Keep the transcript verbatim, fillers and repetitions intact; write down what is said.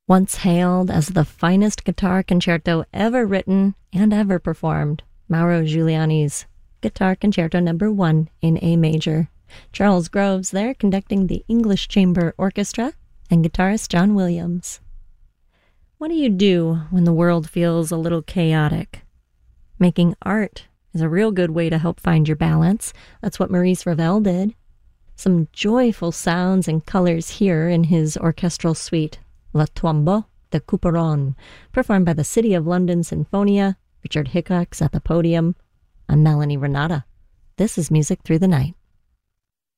Once hailed as the finest guitar concerto ever written and ever performed, Mauro Giuliani's Guitar Concerto Number One in A major. Charles Groves there conducting the English Chamber Orchestra, and guitarist John Williams. What do you do when the world feels a little chaotic? Making art is a real good way to help find your balance. That's what Maurice Ravel did. Some joyful sounds and colors here in his orchestral suite, La Tombeau de Couperon, performed by the City of London Sinfonia. Richard Hickox at the podium. I'm Melanie Renata. This is Music Through the Night.